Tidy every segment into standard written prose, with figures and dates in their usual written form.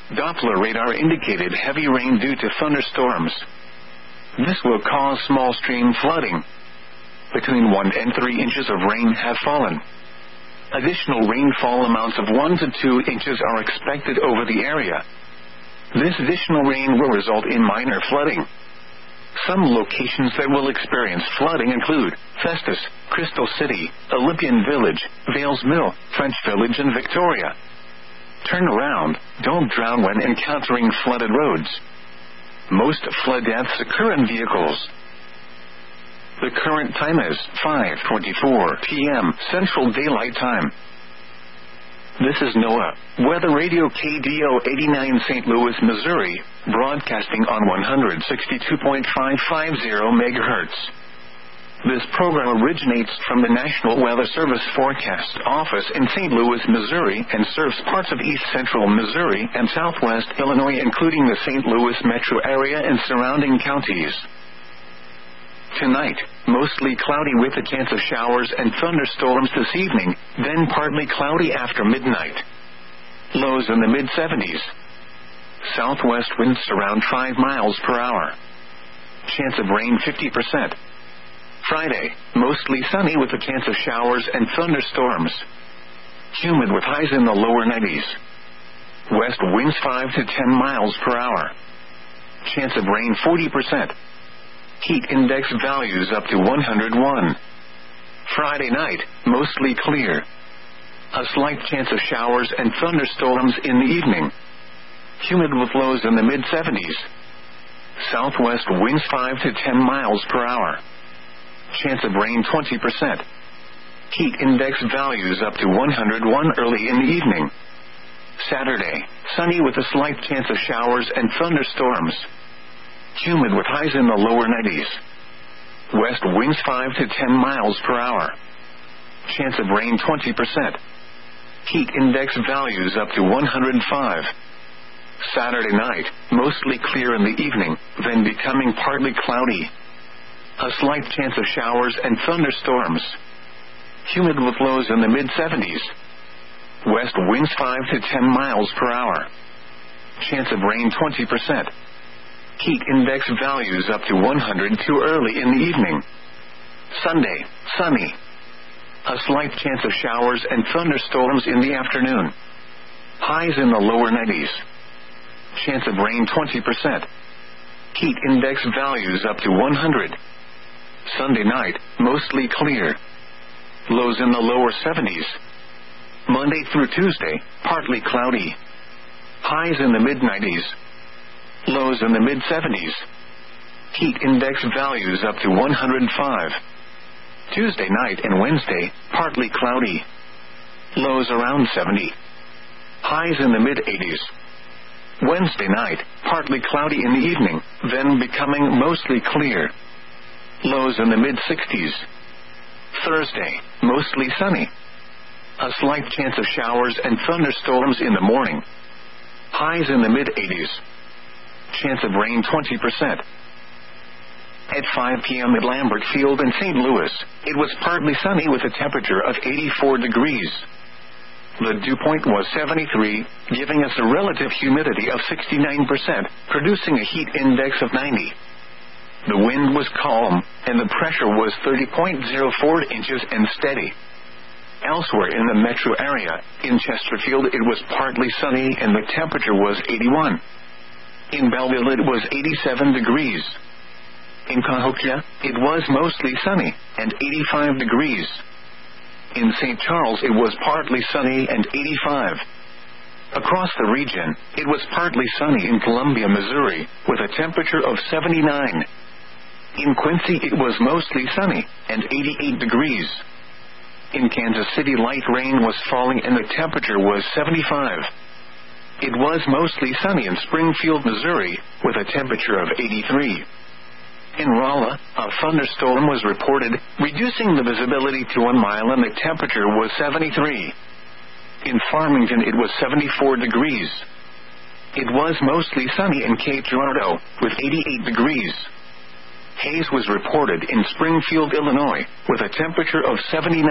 Doppler radar indicated heavy rain due to thunderstorms. This will cause small stream flooding. Between 1 and 3 inches of rain have fallen. Additional rainfall amounts of 1 to 2 inches are expected over the area. This additional rain will result in minor flooding. Some locations that will experience flooding include Festus, Crystal City, Olympian Village, Vales Mill, French Village, and Victoria. Turn around. Don't drown when encountering flooded roads. Most flood deaths occur in vehicles. The current time is 5:24 p.m. Central Daylight Time. This is NOAA Weather Radio KDO 89 St. Louis, Missouri, broadcasting on 162.550 MHz. This program originates from the National Weather Service Forecast Office in St. Louis, Missouri, and serves parts of east central Missouri and southwest Illinois, including the St. Louis metro area and surrounding counties. Tonight, mostly cloudy with a chance of showers and thunderstorms this evening, then partly cloudy after midnight. Lows in the mid-70s. Southwest winds around 5 miles per hour. Chance of rain 50%. Friday, mostly sunny with a chance of showers and thunderstorms. Humid with highs in the lower 90s. West winds 5 to 10 miles per hour. Chance of rain 40%. Heat index values up to 101. Friday night, mostly clear. A slight chance of showers and thunderstorms in the evening. Humid with lows in the mid-70s. Southwest winds 5 to 10 miles per hour. Chance of rain 20%. Heat index values up to 101 early in the evening. Saturday, sunny with a slight chance of showers and thunderstorms. Humid with highs in the lower 90s. West winds 5 to 10 miles per hour. Chance of rain 20%. Heat index values up to 105. Saturday night, mostly clear in the evening, then becoming partly cloudy. A slight chance of showers and thunderstorms. Humid with lows in the mid-70s. West winds 5 to 10 miles per hour. Chance of rain 20%. Heat index values up to 102 early in the evening. Sunday, sunny. A slight chance of showers and thunderstorms in the afternoon. Highs in the lower 90s. Chance of rain 20%. Heat index values up to 100. Sunday night, mostly clear. Lows in the lower 70s. Monday through Tuesday, partly cloudy. Highs in the mid-90s. Lows in the mid-70s. Heat index values up to 105. Tuesday night and Wednesday, partly cloudy. Lows around 70. Highs in the mid-80s. Wednesday night, partly cloudy in the evening, then becoming mostly clear. Lows in the mid-60s. Thursday, mostly sunny. A slight chance of showers and thunderstorms in the morning. Highs in the mid-80s. Chance of rain 20%. At 5 p.m. at Lambert Field in St. Louis, it was partly sunny with a temperature of 84 degrees. The dew point was 73, giving us a relative humidity of 69%, producing a heat index of 90. The wind was calm, and the pressure was 30.04 inches and steady. Elsewhere in the metro area, in Chesterfield, it was partly sunny and the temperature was 81. In Belleville, it was 87 degrees. In Cahokia, it was mostly sunny and 85 degrees. In St. Charles, it was partly sunny and 85. Across the region, it was partly sunny in Columbia, Missouri, with a temperature of 79. In Quincy, it was mostly sunny and 88 degrees. In Kansas City, light rain was falling and the temperature was 75. It was mostly sunny in Springfield, Missouri, with a temperature of 83. In Rolla, a thunderstorm was reported, reducing the visibility to 1 mile, and the temperature was 73. In Farmington, it was 74 degrees. It was mostly sunny in Cape Girardeau, with 88 degrees. Haze was reported in Springfield, Illinois, with a temperature of 79.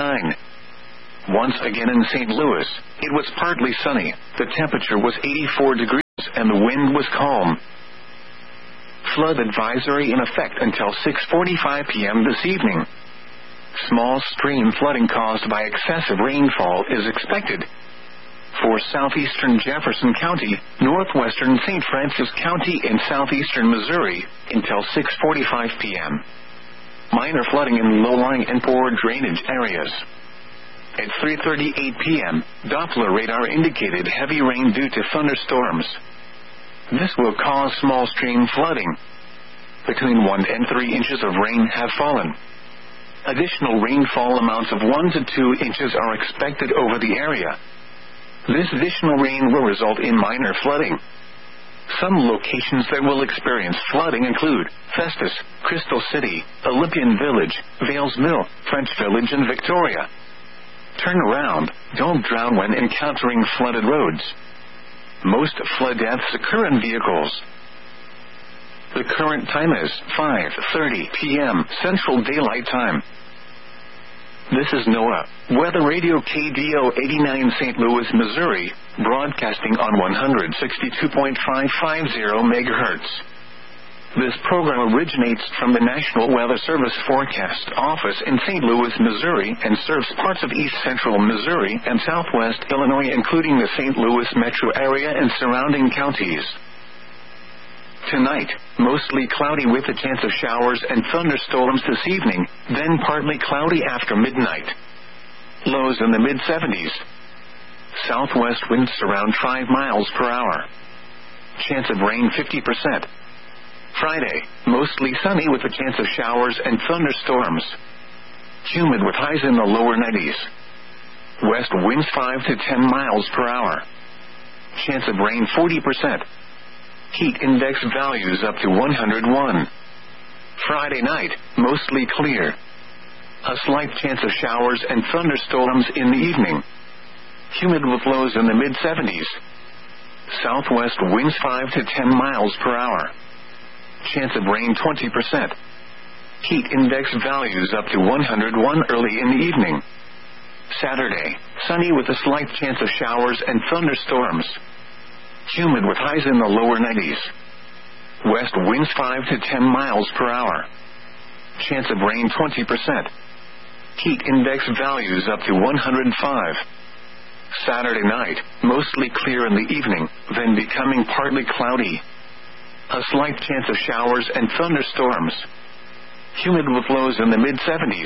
Once again in St. Louis, it was partly sunny. The temperature was 84 degrees. and the wind was calm. Flood advisory in effect until 6:45 p.m. this evening. Small stream flooding caused by excessive rainfall is expected for southeastern Jefferson County, northwestern St. Francis County, and southeastern Missouri until 6:45 p.m. Minor flooding in low-lying and poor drainage areas. At 3:38 p.m., Doppler radar indicated heavy rain due to thunderstorms. This will cause small stream flooding. Between 1 and 3 inches of rain have fallen. Additional rainfall amounts of 1 to 2 inches are expected over the area. This additional rain will result in minor flooding. Some locations that will experience flooding include Festus, Crystal City, Olympian Village, Vales Mill, French Village, and Victoria. Turn around. Don't drown when encountering flooded roads. Most flood deaths occur in vehicles. The current time is 5:30 p.m. Central Daylight Time. This is NOAA Weather Radio KDO 89 St. Louis, Missouri, broadcasting on 162.550 MHz. This program originates from the National Weather Service Forecast Office in St. Louis, Missouri, and serves parts of east central Missouri and southwest Illinois, including the St. Louis metro area and surrounding counties. Tonight, mostly cloudy with a chance of showers and thunderstorms this evening, then partly cloudy after midnight. Lows in the mid-70s. Southwest winds around 5 miles per hour. Chance of rain 50%. Friday, mostly sunny with a chance of showers and thunderstorms. Humid with highs in the lower 90s. West winds 5 to 10 miles per hour. Chance of rain 40%. Heat index values up to 101. Friday night, mostly clear. A slight chance of showers and thunderstorms in the evening. Humid with lows in the mid-70s. Southwest winds 5 to 10 miles per hour. Chance of rain 20%. Heat index values up to 101 early in the evening. Saturday, sunny with a slight chance of showers and thunderstorms. Humid with highs in the lower 90s. West winds 5 to 10 miles per hour. Chance of rain 20%. Heat index values up to 105. Saturday night, mostly clear in the evening, then becoming partly cloudy. A slight chance of showers and thunderstorms. Humid with lows in the mid-70s.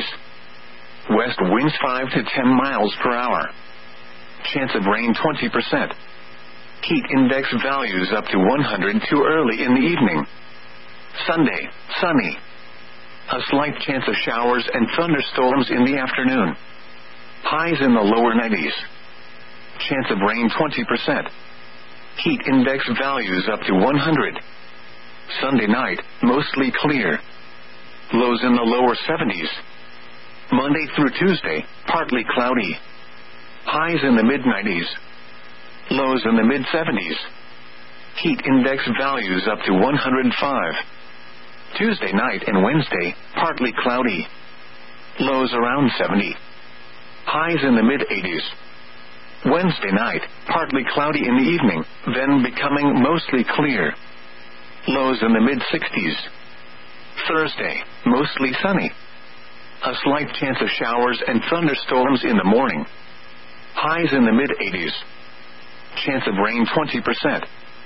West winds 5 to 10 miles per hour. Chance of rain 20%. Heat index values up to 102 early in the evening. Sunday, sunny. A slight chance of showers and thunderstorms in the afternoon. Highs in the lower 90s. Chance of rain 20%. Heat index values up to 100. Sunday night, mostly clear. Lows in the lower 70s. Monday through Tuesday, partly cloudy. Highs in the mid-90s. Lows in the mid-70s. Heat index values up to 105. Tuesday night and Wednesday, partly cloudy. Lows around 70. Highs in the mid-80s. Wednesday night, partly cloudy in the evening, then becoming mostly clear. Lows in the mid-60s. Thursday, mostly sunny. A slight chance of showers and thunderstorms in the morning. Highs in the mid-80s. Chance of rain 20%.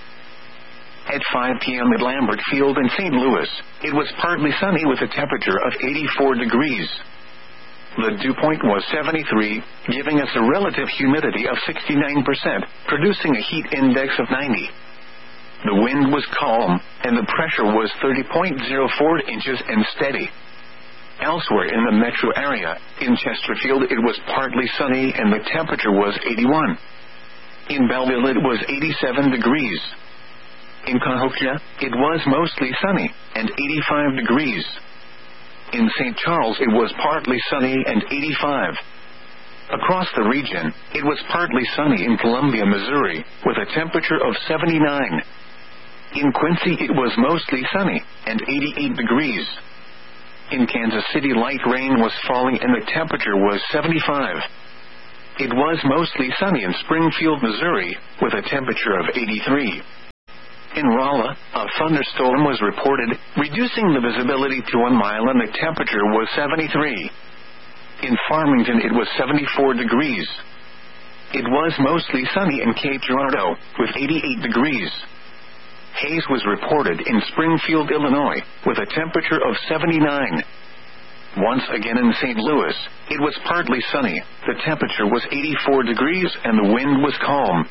At 5 p.m. at Lambert Field in St. Louis, it was partly sunny with a temperature of 84 degrees. The dew point was 73, giving us a relative humidity of 69%, producing a heat index of 90. The wind was calm, and the pressure was 30.04 inches and steady. Elsewhere in the metro area, in Chesterfield it was partly sunny and the temperature was 81. In Belleville it was 87 degrees. In Cahokia, it was mostly sunny, and 85 degrees. In St. Charles it was partly sunny and 85. Across the region, it was partly sunny in Columbia, Missouri, with a temperature of 79. In Quincy it was mostly sunny, and 88 degrees. In Kansas City light rain was falling and the temperature was 75. It was mostly sunny in Springfield, Missouri, with a temperature of 83. In Rolla, a thunderstorm was reported, reducing the visibility to 1 mile, and the temperature was 73. In Farmington it was 74 degrees. It was mostly sunny in Cape Girardeau, with 88 degrees. Haze was reported in Springfield, Illinois, with a temperature of 79. Once again in St. Louis, it was partly sunny, the temperature was 84 degrees and the wind was calm.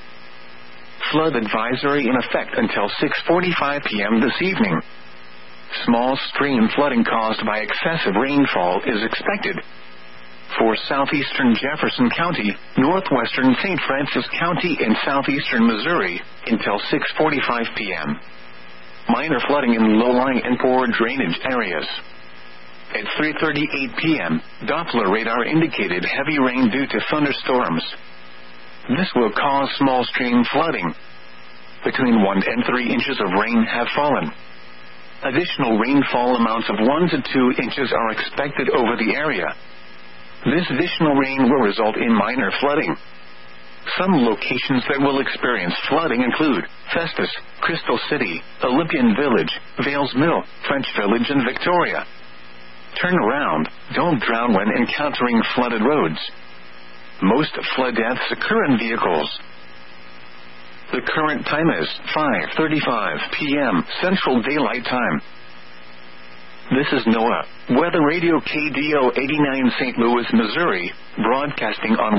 Flood advisory in effect until 6:45 p.m. this evening. Small stream flooding caused by excessive rainfall is expected. For southeastern Jefferson County, northwestern St. Francis County, and southeastern Missouri, until 6:45 p.m. Minor flooding in low-lying and poor drainage areas. At 3:38 p.m., Doppler radar indicated heavy rain due to thunderstorms. This will cause small stream flooding. Between 1 and 3 inches of rain have fallen. Additional rainfall amounts of 1 to 2 inches are expected over the area. This additional rain will result in minor flooding. Some locations that will experience flooding include Festus, Crystal City, Olympian Village, Vales Mill, French Village, and Victoria. Turn around, don't drown when encountering flooded roads. Most flood deaths occur in vehicles. The current time is 5:35 p.m. Central Daylight Time. This is NOAA, Weather Radio KDO 89 St. Louis, Missouri, broadcasting on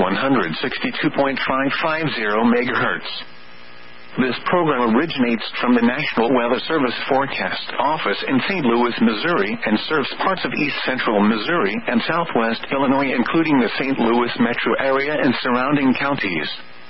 162.550 MHz. This program originates from the National Weather Service Forecast Office in St. Louis, Missouri, and serves parts of east central Missouri and southwest Illinois, including the St. Louis metro area and surrounding counties.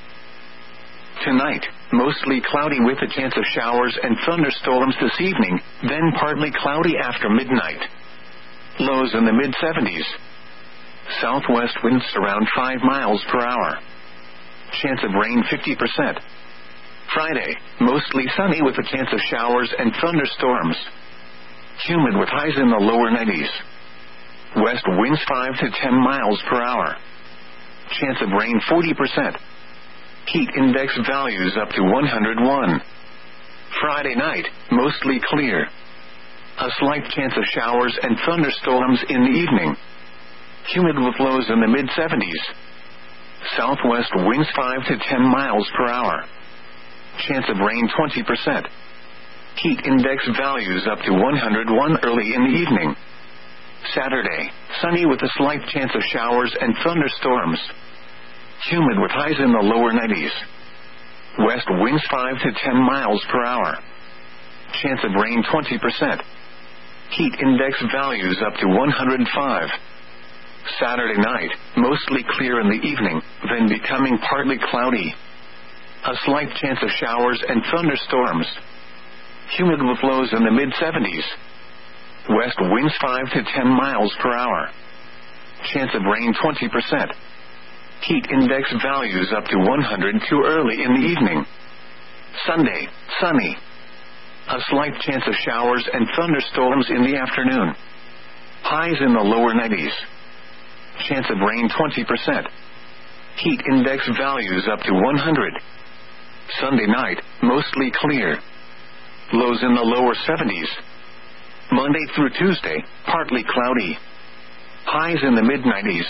Tonight, mostly cloudy with a chance of showers and thunderstorms this evening, then partly cloudy after midnight. Lows in the mid-70s. Southwest winds around 5 miles per hour. Chance of rain 50%. Friday, mostly sunny with a chance of showers and thunderstorms. Humid with highs in the lower 90s. West winds 5 to 10 miles per hour. Chance of rain 40%. Heat index values up to 101. Friday night, mostly clear. A slight chance of showers and thunderstorms in the evening. Humid with lows in the mid-70s. Southwest winds 5 to 10 miles per hour. Chance of rain 20%. Heat index values up to 101 early in the evening. Saturday, sunny with a slight chance of showers and thunderstorms. Humid with highs in the lower 90s. West winds 5 to 10 miles per hour. Chance of rain 20%. Heat index values up to 105. Saturday night, mostly clear in the evening, then becoming partly cloudy. A slight chance of showers and thunderstorms. Humid with lows in the mid-70s. West winds 5 to 10 miles per hour. Chance of rain 20%. Heat index values up to 102 early in the evening. Sunday, sunny. A slight chance of showers and thunderstorms in the afternoon. Highs in the lower 90s. Chance of rain 20%. Heat index values up to 100. Sunday night, mostly clear. Lows in the lower 70s. Monday through Tuesday, partly cloudy. Highs in the mid-90s.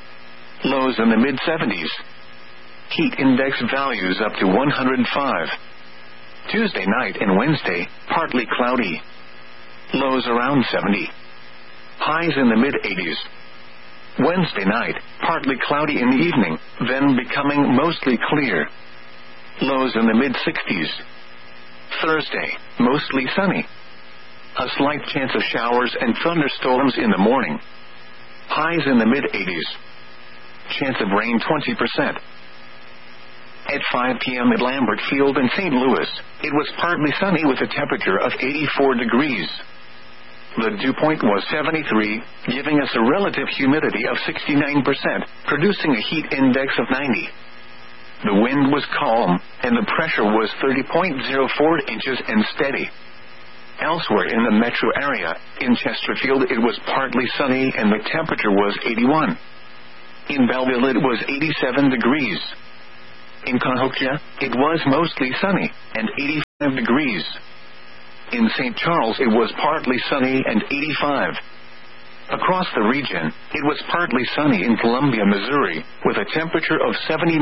Lows in the mid-70s. Heat index values up to 105. Tuesday night and Wednesday, partly cloudy. Lows around 70. Highs in the mid-80s. Wednesday night, partly cloudy in the evening, then becoming mostly clear. Lows in the mid-60s. Thursday, mostly sunny. A slight chance of showers and thunderstorms in the morning. Highs in the mid-80s. Chance of rain 20%. At 5 p.m. at Lambert Field in St. Louis, it was partly sunny with a temperature of 84 degrees. The dew point was 73, giving us a relative humidity of 69%, producing a heat index of 90. The wind was calm, and the pressure was 30.04 inches and steady. Elsewhere in the metro area, in Chesterfield it was partly sunny and the temperature was 81. In Belleville it was 87 degrees. In Cahokia, it was mostly sunny and 84. degrees. In St. Charles it was partly sunny and 85. Across the region, it was partly sunny in Columbia, Missouri, with a temperature of 79.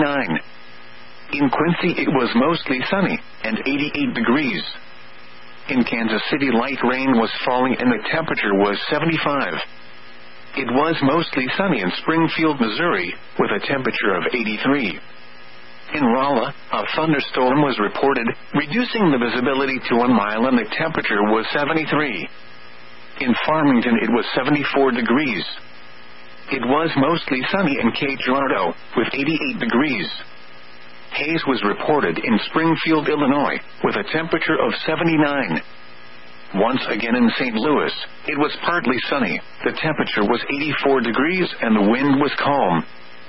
In Quincy it was mostly sunny and 88 degrees. In Kansas City light rain was falling and the temperature was 75. It was mostly sunny in Springfield, Missouri, with a temperature of 83. In Rolla, a thunderstorm was reported, reducing the visibility to 1 mile and the temperature was 73. In Farmington it was 74 degrees. It was mostly sunny in Cape Girardeau, with 88 degrees. Haze was reported in Springfield, Illinois, with a temperature of 79. Once again in St. Louis, it was partly sunny, the temperature was 84 degrees and the wind was calm.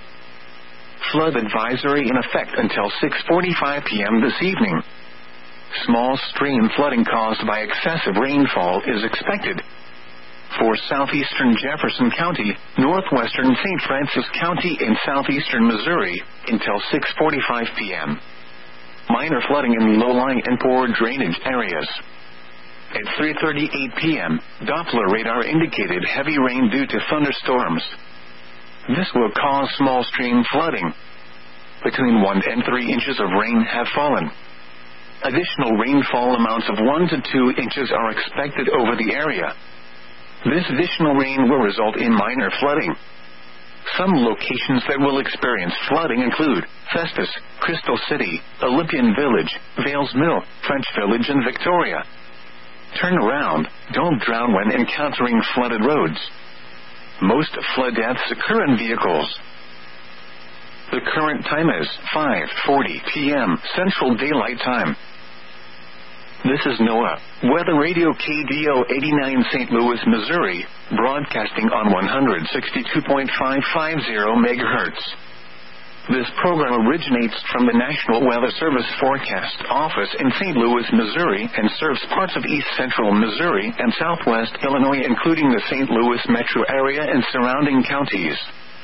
Flood advisory in effect until 6:45 p.m. this evening. Small stream flooding caused by excessive rainfall is expected for southeastern Jefferson County, northwestern St. Francis County, and southeastern Missouri until 6:45 p.m. Minor flooding in low-lying and poor drainage areas. At 3:38 p.m., Doppler radar indicated heavy rain due to thunderstorms. This will cause small stream flooding. Between 1 and 3 inches of rain have fallen. Additional rainfall amounts of 1 to 2 inches are expected over the area. This additional rain will result in minor flooding. Some locations that will experience flooding include Festus, Crystal City, Olympian Village, Vales Mill, French Village, and Victoria. Turn around, don't drown when encountering flooded roads. Most flood deaths occur in vehicles. The current time is 5:40 p.m. Central Daylight Time. This is NOAA Weather Radio KDO 89 St. Louis, Missouri, broadcasting on 162.550 MHz. This program originates from the National Weather Service Forecast Office in St. Louis, Missouri, and serves parts of east central Missouri and southwest Illinois, including the St. Louis metro area and surrounding counties.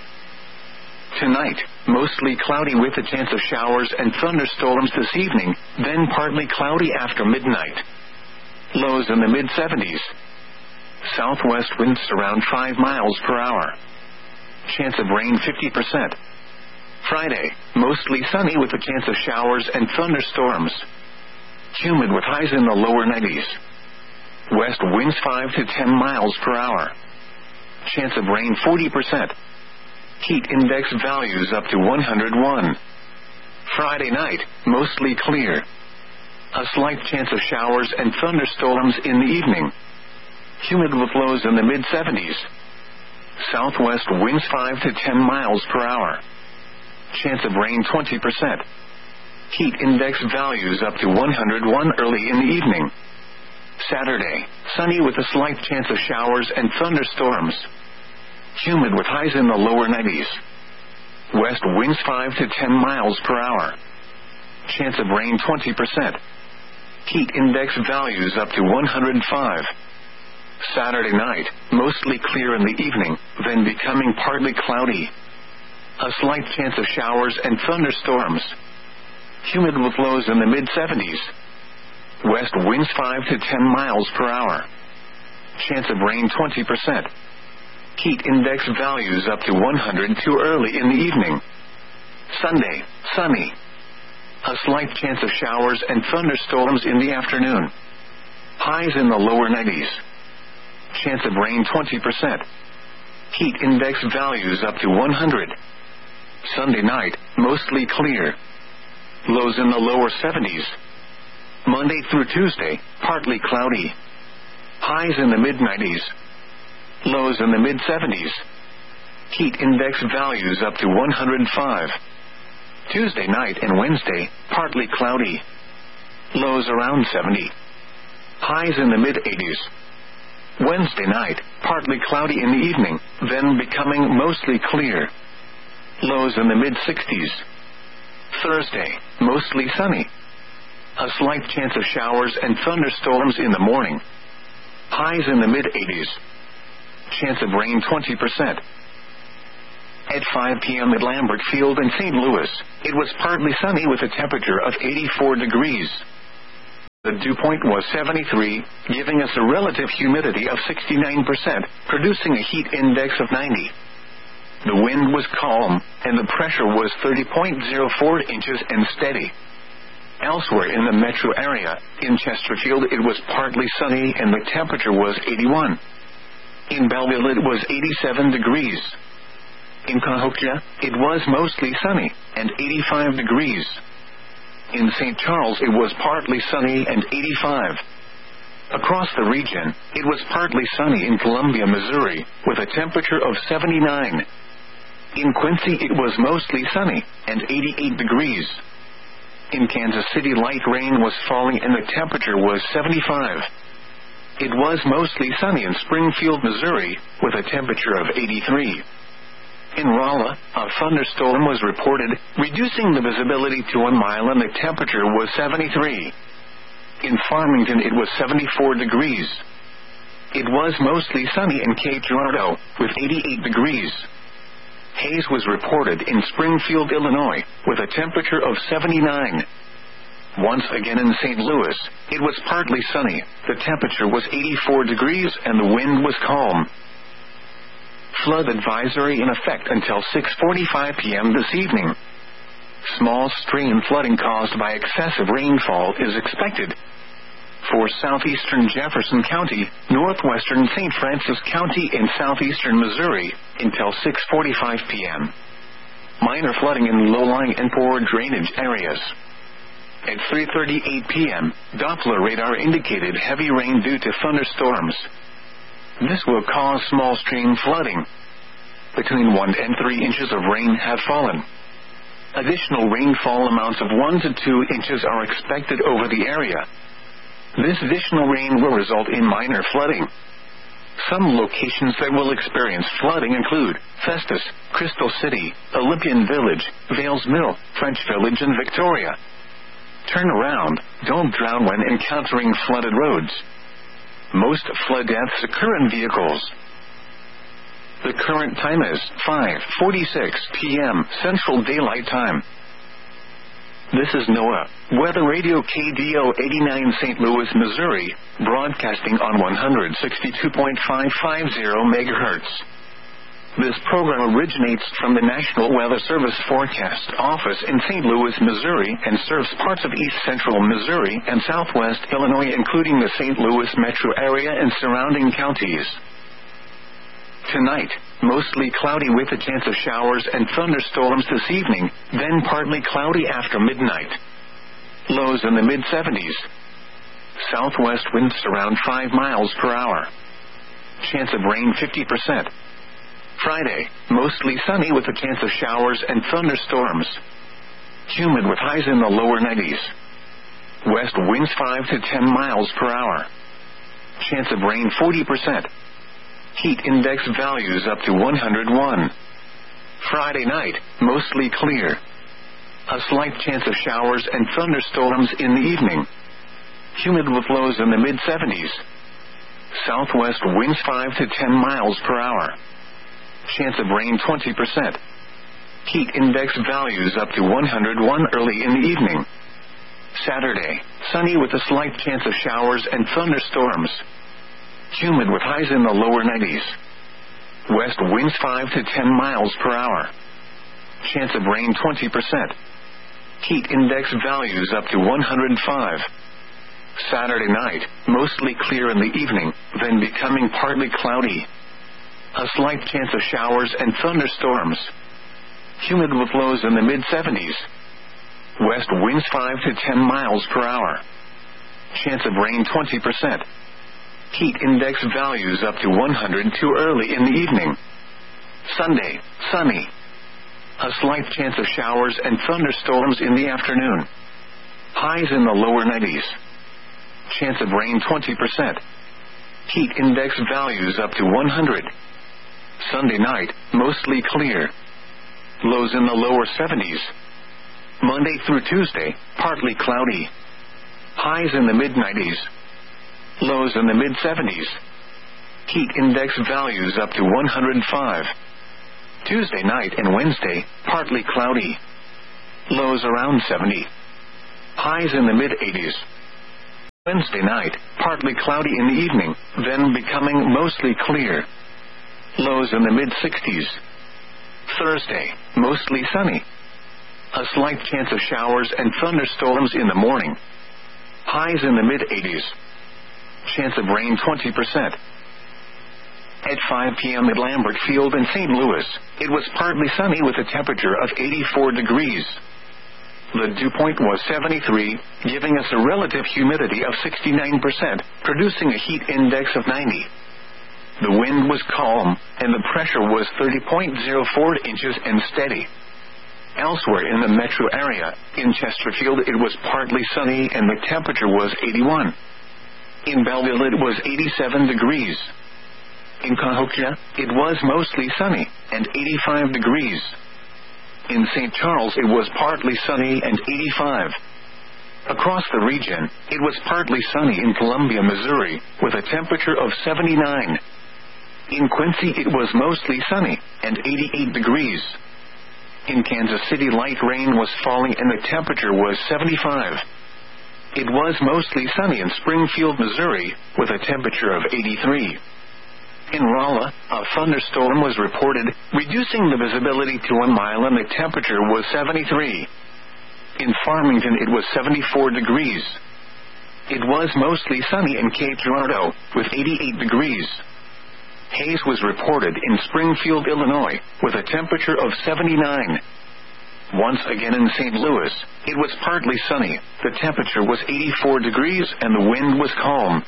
Tonight, mostly cloudy with a chance of showers and thunderstorms this evening, then partly cloudy after midnight. Lows in the mid-70s. Southwest winds around 5 miles per hour. Chance of rain 50%. Friday, mostly sunny with a chance of showers and thunderstorms. Humid with highs in the lower 90s. West winds 5 to 10 miles per hour. Chance of rain 40%. Heat index values up to 101. Friday night, mostly clear. A slight chance of showers and thunderstorms in the evening. Humid with lows in the mid-70s. Southwest winds 5 to 10 miles per hour. Chance of rain 20%. Heat index values up to 101 early in the evening. Saturday, sunny with a slight chance of showers and thunderstorms. Humid with highs in the lower 90s. West winds 5 to 10 miles per hour. Chance of rain 20%. Heat index values up to 105. Saturday night, mostly clear in the evening, then becoming partly cloudy. A slight chance of showers and thunderstorms. Humid with lows in the mid-70s. West winds 5 to 10 miles per hour. Chance of rain 20%. Heat index values up to 102 early in the evening. Sunday, sunny. A slight chance of showers and thunderstorms in the afternoon. Highs in the lower 90s. Chance of rain 20%. Heat index values up to 100. Sunday night, mostly clear. Lows in the lower 70s. Monday through Tuesday, partly cloudy. Highs in the mid-90s. Lows in the mid-70s. Heat index values up to 105. Tuesday night and Wednesday, partly cloudy. Lows around 70. Highs in the mid-80s. Wednesday night, partly cloudy in the evening, then becoming mostly clear. Lows in the mid-60s. Thursday, mostly sunny. A slight chance of showers and thunderstorms in the morning. Highs in the mid-80s. Chance of rain 20%. At 5 p.m. at Lambert Field in St. Louis, it was partly sunny with a temperature of 84 degrees. The dew point was 73, giving us a relative humidity of 69%, producing a heat index of 90. The wind was calm, and the pressure was 30.04 inches and steady. Elsewhere in the metro area, in Chesterfield it was partly sunny and the temperature was 81. In Belleville it was 87 degrees. In Cahokia, it was mostly sunny, and 85 degrees. In St. Charles it was partly sunny and 85. Across the region, it was partly sunny in Columbia, Missouri, with a temperature of 79. In Quincy it was mostly sunny, and 88 degrees. In Kansas City light rain was falling and the temperature was 75. It was mostly sunny in Springfield, Missouri, with a temperature of 83. In Rolla, a thunderstorm was reported, reducing the visibility to 1 mile and the temperature was 73. In Farmington it was 74 degrees. It was mostly sunny in Cape Girardeau, with 88 degrees. Haze was reported in Springfield, Illinois, with a temperature of 79. Once again in St. Louis, it was partly sunny, the temperature was 84 degrees and the wind was calm. Flood advisory in effect until 6:45 p.m. this evening. Small stream flooding caused by excessive rainfall is expected for southeastern Jefferson County, northwestern St. Francis County, and southeastern Missouri until 6:45 p.m. Minor flooding in low-lying and poor drainage areas. At 3:38 p.m., Doppler radar indicated heavy rain due to thunderstorms. This will cause small stream flooding. Between 1 and 3 inches of rain have fallen. Additional rainfall amounts of 1 to 2 inches are expected over the area. This additional rain will result in minor flooding. Some locations that will experience flooding include Festus, Crystal City, Olympian Village, Vales Mill, French Village, and Victoria. Turn around, don't drown when encountering flooded roads. Most flood deaths occur in vehicles. The current time is 5:46 p.m. Central Daylight Time. This is NOAA Weather Radio KDO 89 St. Louis, Missouri, broadcasting on 162.550 MHz. This program originates from the National Weather Service Forecast Office in St. Louis, Missouri, and serves parts of east central Missouri and southwest Illinois, including the St. Louis metro area and surrounding counties. Tonight, mostly cloudy with a chance of showers and thunderstorms this evening, then partly cloudy after midnight. Lows in the mid-70s. Southwest winds around 5 miles per hour. Chance of rain 50%. Friday, mostly sunny with a chance of showers and thunderstorms. Humid with highs in the lower 90s. West winds 5 to 10 miles per hour. Chance of rain 40%. Heat index values up to 101. Friday night, mostly clear. A slight chance of showers and thunderstorms in the evening. Humid with lows in the mid-70s. Southwest winds 5 to 10 miles per hour. Chance of rain 20%. Heat index values up to 101 early in the evening. Saturday, sunny with a slight chance of showers and thunderstorms. Humid with highs in the lower 90s. West winds 5 to 10 miles per hour. Chance of rain 20%. Heat index values up to 105. Saturday night, mostly clear in the evening, then becoming partly cloudy. A slight chance of showers and thunderstorms. Humid with lows in the mid-70s. West winds 5 to 10 miles per hour. Chance of rain 20%. Heat index values up to 102 early in the evening. Sunday, sunny. A slight chance of showers and thunderstorms in the afternoon. Highs in the lower 90s. Chance of rain 20%. Heat index values up to 100. Sunday night, mostly clear. Lows in the lower 70s. Monday through Tuesday, partly cloudy. Highs in the mid-90s. Lows in the mid-70s. Heat index values up to 105. Tuesday night and Wednesday, partly cloudy. Lows around 70. Highs in the mid-80s. Wednesday night, partly cloudy in the evening, then becoming mostly clear. Lows in the mid-60s. Thursday, mostly sunny. A slight chance of showers and thunderstorms in the morning. Highs in the mid-80s. Chance of rain 20%. At 5 p.m. at Lambert Field in St. Louis, it was partly sunny with a temperature of 84 degrees. The dew point was 73, giving us a relative humidity of 69%, producing a heat index of 90. The wind was calm, and the pressure was 30.04 inches and steady. Elsewhere in the metro area, in Chesterfield it was partly sunny and the temperature was 81. In Belleville it was 87 degrees. In Cahokia, it was mostly sunny and 85 degrees. In St. Charles it was partly sunny and 85. Across the region, it was partly sunny in Columbia, Missouri, with a temperature of 79. In Quincy it was mostly sunny and 88 degrees. In Kansas City light rain was falling and the temperature was 75. It was mostly sunny in Springfield, Missouri, with a temperature of 83. In Rolla, a thunderstorm was reported, reducing the visibility to 1 mile and the temperature was 73. In Farmington it was 74 degrees. It was mostly sunny in Cape Girardeau, with 88 degrees. Haze was reported in Springfield, Illinois, with a temperature of 79. Once again in St. Louis, it was partly sunny, the temperature was 84 degrees and the wind was calm.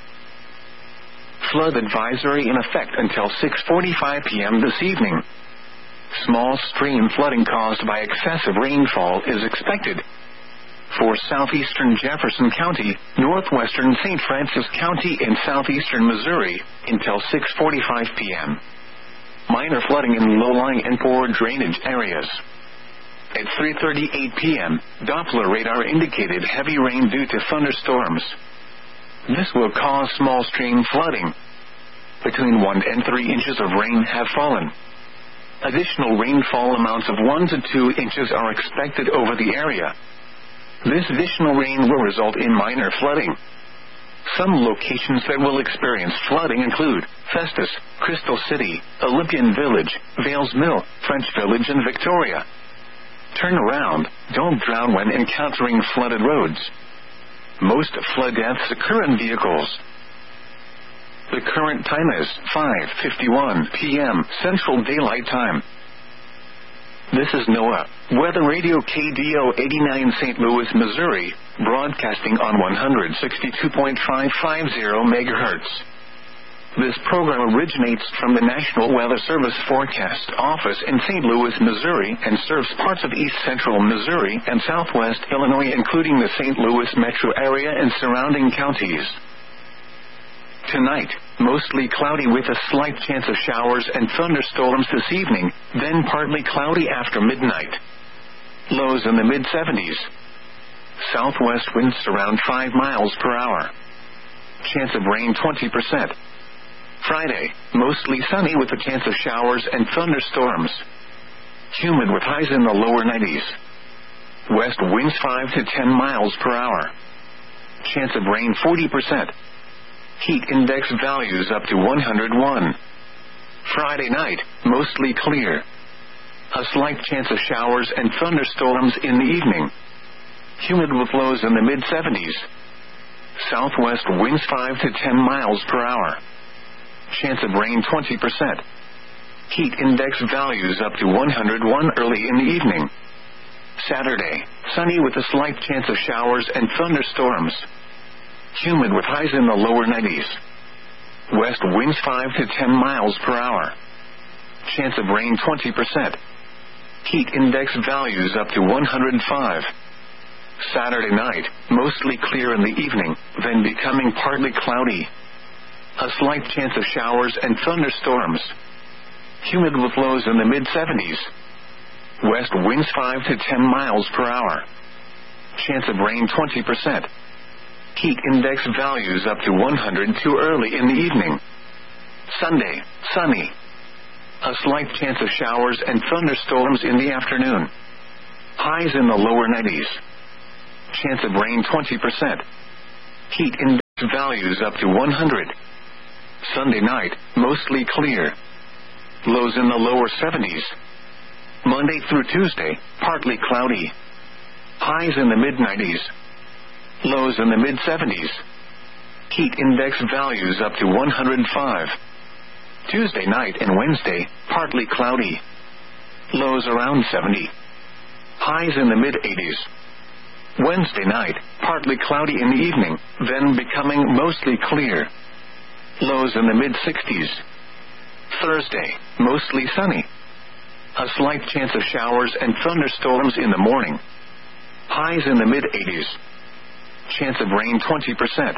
Flood advisory in effect until 6:45 p.m. this evening. Small stream flooding caused by excessive rainfall is expected for southeastern Jefferson County, northwestern St. Francis County, and southeastern Missouri until 6:45 p.m. Minor flooding in low-lying and poor drainage areas. At 3:38 p.m., Doppler radar indicated heavy rain due to thunderstorms. This will cause small stream flooding. Between 1 and 3 inches of rain have fallen. Additional rainfall amounts of 1 to 2 inches are expected over the area. This additional rain will result in minor flooding. Some locations that will experience flooding include Festus, Crystal City, Olympian Village, Vales Mill, French Village, and Victoria. Turn around, don't drown when encountering flooded roads. Most flood deaths occur in vehicles. The current time is 5:51 p.m. Central Daylight Time. This is NOAA, Weather Radio KDO 89 St. Louis, Missouri, broadcasting on 162.550 MHz. This program originates from the National Weather Service Forecast Office in St. Louis, Missouri, and serves parts of east central Missouri and southwest Illinois, including the St. Louis metro area and surrounding counties. Tonight, mostly cloudy with a slight chance of showers and thunderstorms this evening, then partly cloudy after midnight. Lows in the mid-70s. Southwest winds around 5 miles per hour. Chance of rain 20%. Friday, mostly sunny with a chance of showers and thunderstorms. Humid with highs in the lower 90s. West winds 5 to 10 miles per hour. Chance of rain 40%. Heat index values up to 101. Friday night, mostly clear. A slight chance of showers and thunderstorms in the evening. Humid with lows in the mid-70s. Southwest winds 5 to 10 miles per hour. Chance of rain 20%. Heat index values up to 101 early in the evening. Saturday, sunny with a slight chance of showers and thunderstorms. Humid with highs in the lower 90s. West winds 5 to 10 miles per hour. Chance of rain 20%. Heat index values up to 105. Saturday night, mostly clear in the evening, then becoming partly cloudy. A slight chance of showers and thunderstorms. Humid with lows in the mid-70s. West winds 5 to 10 miles per hour. Chance of rain 20%. Heat index values up to 102 early in the evening. Sunday, sunny. A slight chance of showers and thunderstorms in the afternoon. Highs in the lower 90s. Chance of rain 20%. Heat index values up to 100. Sunday night, mostly clear. Lows in the lower 70s. Monday through Tuesday, partly cloudy. Highs in the mid-90s. Lows in the mid-70s. Heat index values up to 105. Tuesday night and Wednesday, partly cloudy. Lows around 70. Highs in the mid-80s. Wednesday night, partly cloudy in the evening, then becoming mostly clear. Lows in the mid-60s. Thursday, mostly sunny. A slight chance of showers and thunderstorms in the morning. Highs in the mid-80s. Chance of rain 20%.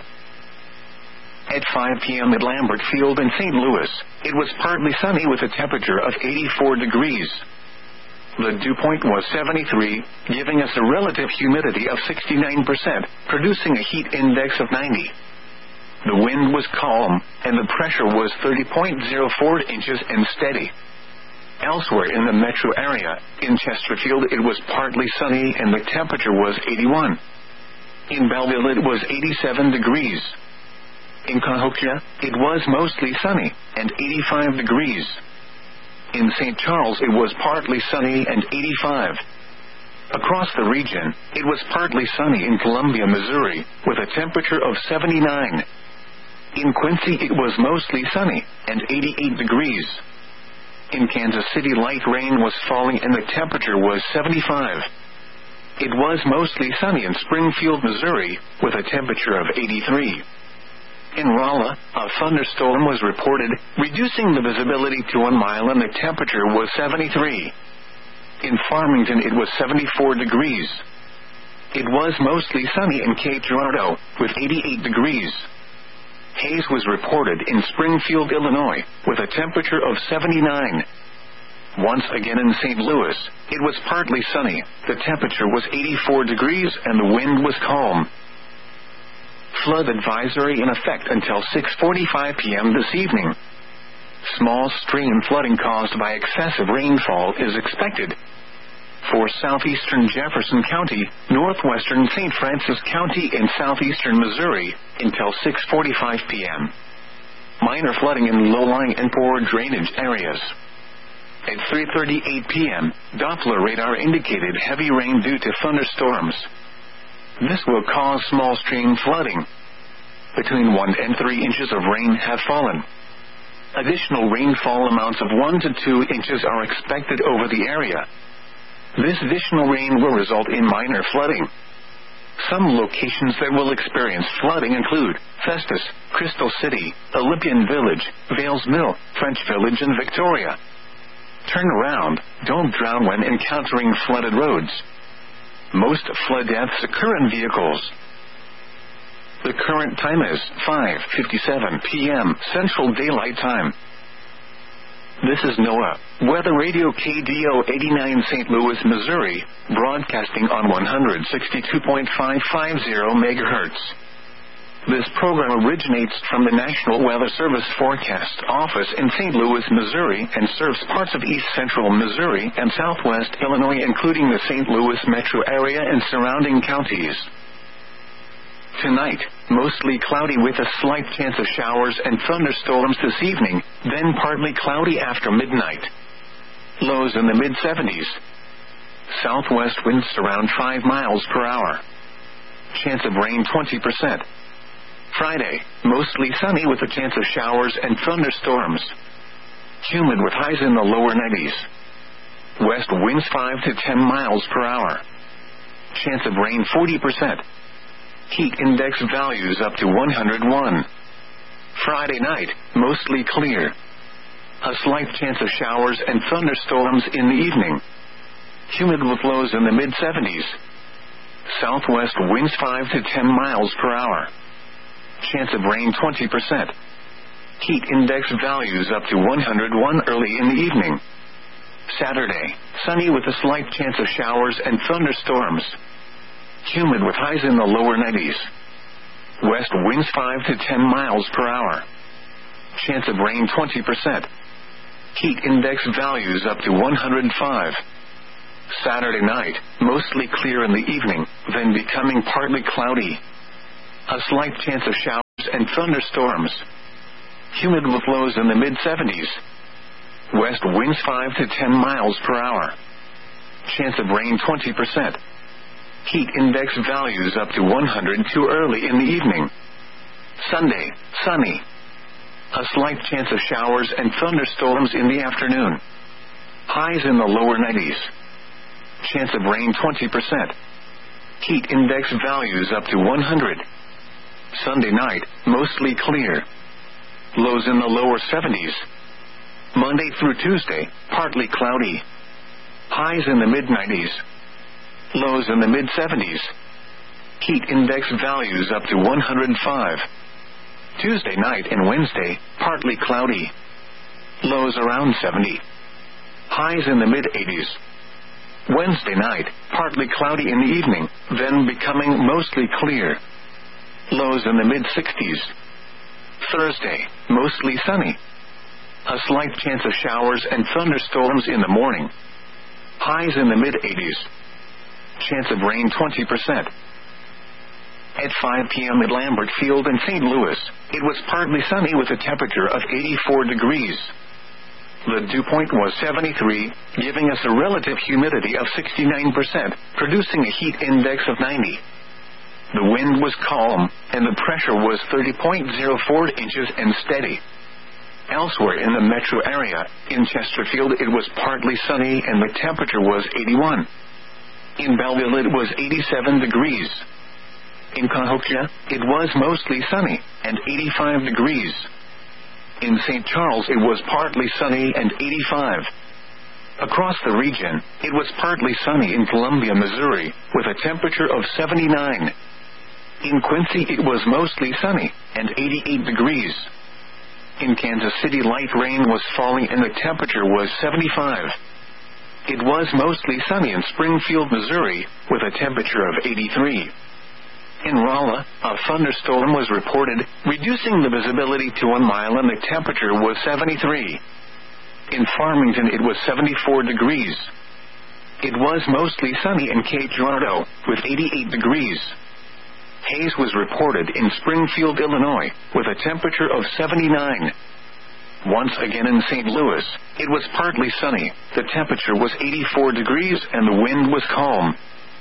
At 5 p.m. at Lambert Field in St. Louis, it was partly sunny with a temperature of 84 degrees. The dew point was 73, giving us a relative humidity of 69%, producing a heat index of 90. The wind was calm, and the pressure was 30.04 inches and steady. Elsewhere in the metro area, in Chesterfield it was partly sunny and the temperature was 81. In Belleville it was 87 degrees. In Cahokia, it was mostly sunny and 85 degrees. In St. Charles it was partly sunny and 85. Across the region, it was partly sunny in Columbia, Missouri, with a temperature of 79. In Quincy it was mostly sunny and 88 degrees. In Kansas City light rain was falling and the temperature was 75. It was mostly sunny in Springfield, Missouri, with a temperature of 83. In Rolla, a thunderstorm was reported, reducing the visibility to 1 mile and the temperature was 73. In Farmington it was 74 degrees. It was mostly sunny in Cape Girardeau, with 88 degrees. Haze was reported in Springfield, Illinois, with a temperature of 79. Once again in St. Louis, it was partly sunny, the temperature was 84 degrees and the wind was calm. Flood advisory in effect until 6:45 p.m. this evening. Small stream flooding caused by excessive rainfall is expected. For southeastern Jefferson County, northwestern St. Francis County, and southeastern Missouri, until 6:45 p.m. Minor flooding in low-lying and poor drainage areas. At 3:38 p.m., Doppler radar indicated heavy rain due to thunderstorms. This will cause small stream flooding. Between 1 and 3 inches of rain have fallen. Additional rainfall amounts of 1 to 2 inches are expected over the area. This additional rain will result in minor flooding. Some locations that will experience flooding include Festus, Crystal City, Olympian Village, Vales Mill, French Village, and Victoria. Turn around, don't drown when encountering flooded roads. Most flood deaths occur in vehicles. The current time is 5:57 p.m. Central Daylight Time. This is NOAA, Weather Radio KDO 89 St. Louis, Missouri, broadcasting on 162.550 MHz. This program originates from the National Weather Service Forecast Office in St. Louis, Missouri, and serves parts of east central Missouri and southwest Illinois, including the St. Louis metro area and surrounding counties. Tonight, mostly cloudy with a slight chance of showers and thunderstorms this evening, then partly cloudy after midnight. Lows in the mid-70s. Southwest winds around 5 miles per hour. Chance of rain 20%. Friday, mostly sunny with a chance of showers and thunderstorms. Humid with highs in the lower 90s. West winds 5 to 10 miles per hour. Chance of rain 40%. Heat index values up to 101. Friday night, mostly clear. A slight chance of showers and thunderstorms in the evening. Humid with lows in the mid-70s. Southwest winds 5 to 10 miles per hour. Chance of rain 20%. Heat index values up to 101 early in the evening. Saturday, sunny with a slight chance of showers and thunderstorms. Humid with highs in the lower 90s. West winds 5 to 10 miles per hour. Chance of rain 20%. Heat index values up to 105. Saturday night, mostly clear in the evening, then becoming partly cloudy. A slight chance of showers and thunderstorms. Humid with lows in the mid-70s. West winds 5 to 10 miles per hour. Chance of rain 20%. Heat index values up to 102 early in the evening. Sunday, sunny. A slight chance of showers and thunderstorms in the afternoon. Highs in the lower 90s. Chance of rain 20%. Heat index values up to 100. Sunday night, mostly clear. Lows in the lower 70s. Monday through Tuesday, partly cloudy. Highs in the mid-90s. Lows in the mid-70s. Heat index values up to 105. Tuesday night and Wednesday, partly cloudy. Lows around 70. Highs in the mid-80s. Wednesday night, partly cloudy in the evening, then becoming mostly clear. Lows in the mid-60s. Thursday, mostly sunny. A slight chance of showers and thunderstorms in the morning. Highs in the mid-80s. Chance of rain 20%. At 5 p.m. at Lambert Field in St. Louis, it was partly sunny with a temperature of 84 degrees. The dew point was 73, giving us a relative humidity of 69%, producing a heat index of 90. The wind was calm, and the pressure was 30.04 inches and steady. Elsewhere in the metro area, in Chesterfield it was partly sunny and the temperature was 81. In Belleville it was 87 degrees. In Cahokia, it was mostly sunny and 85 degrees. In St. Charles it was partly sunny and 85. Across the region, it was partly sunny in Columbia, Missouri, with a temperature of 79. In Quincy it was mostly sunny and 88 degrees. In Kansas City light rain was falling and the temperature was 75. It was mostly sunny in Springfield, Missouri, with a temperature of 83. In Rolla, a thunderstorm was reported, reducing the visibility to 1 mile and the temperature was 73. In Farmington it was 74 degrees. It was mostly sunny in Cape Girardeau, with 88 degrees. Haze was reported in Springfield, Illinois, with a temperature of 79. Once again in St. Louis, it was partly sunny, the temperature was 84 degrees and the wind was calm.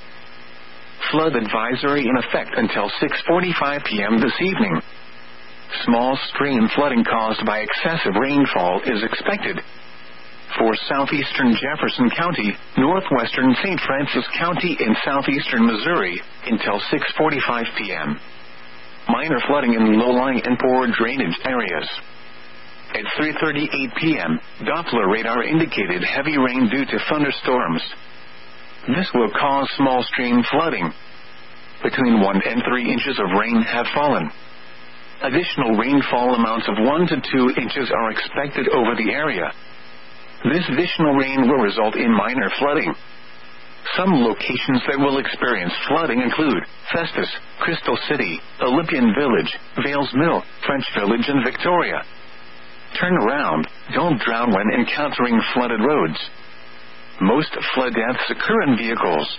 Flood advisory in effect until 6:45 p.m. this evening. Small stream flooding caused by excessive rainfall is expected. For southeastern Jefferson County, northwestern St. Francis County, and southeastern Missouri, until 6:45 p.m. Minor flooding in low-lying and poor drainage areas. At 3:38 p.m., Doppler radar indicated heavy rain due to thunderstorms. This will cause small stream flooding. Between 1 and 3 inches of rain have fallen. Additional rainfall amounts of 1 to 2 inches are expected over the area. This additional rain will result in minor flooding. Some locations that will experience flooding include Festus, Crystal City, Olympian Village, Vales Mill, French Village, and Victoria. Turn around, don't drown when encountering flooded roads. Most flood deaths occur in vehicles.